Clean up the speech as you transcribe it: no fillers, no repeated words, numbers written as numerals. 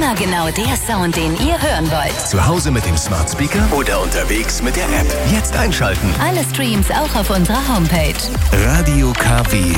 Immer genau der Sound, den ihr hören wollt. Zu Hause mit dem Smart Speaker oder unterwegs mit der App. Jetzt einschalten. Alle Streams auch auf unserer Homepage. Radio KW.